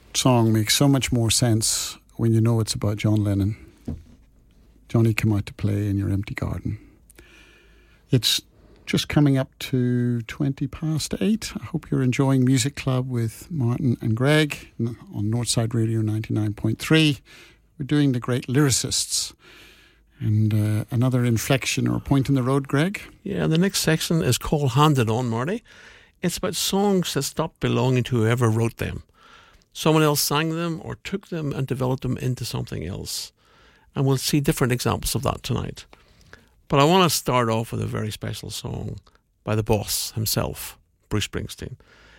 song makes so much more sense when you know it's about John Lennon. Johnny Came Out to Play in Your Empty Garden. It's just coming up to 8:20. I hope you're enjoying Music Club with Martin and Greg on Northside Radio 99.3. We're doing the great lyricists. And another inflection or point in the road, Greg? Yeah, the next section is called Handed On, Marty. It's about songs that stopped belonging to whoever wrote them. Someone else sang them or took them and developed them into something else. And we'll see different examples of that tonight. But I want to start off with a very special song by the boss himself, Bruce Springsteen.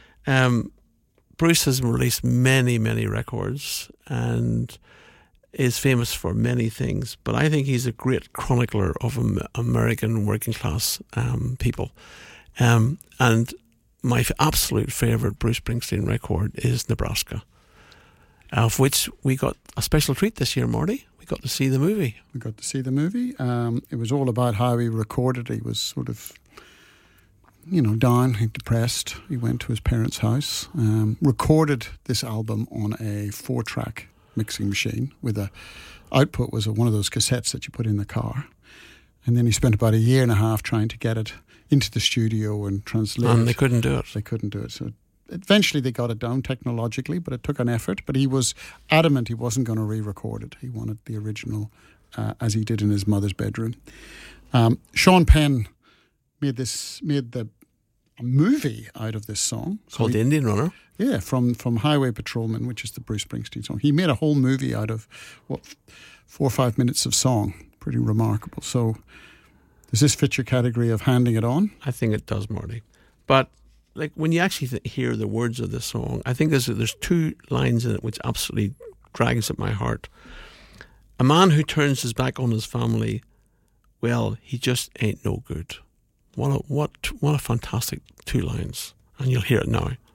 Bruce has released many, many records and is famous for many things, but I think he's a great chronicler of American working class people. And my absolute favourite Bruce Springsteen record is Nebraska, of which we got a special treat this year, Marty. We got to see the movie. It was all about how he recorded. He was sort of, down, depressed. He went to his parents' house, recorded this album on a 4-track mixing machine with a output was one of those cassettes that you put in the car, and then he spent about 1.5 years trying to get it into the studio and translate. And they couldn't do it. So eventually they got it down technologically, but it took an effort. But he was adamant he wasn't going to re-record it. He wanted the original as he did in his mother's bedroom. Sean Penn made a movie out of this song called The Indian Runner. Yeah, from Highway Patrolman, which is the Bruce Springsteen song. He made a whole movie out of 4 or 5 minutes of song. Pretty remarkable. So does this fit your category of handing it on? I think it does, Marty. But like when you actually hear the words of this song, I think there's 2 lines in it which absolutely drags at my heart. A man who turns his back on his family, well, he just ain't no good. What a fantastic 2 lines. And you'll hear it now.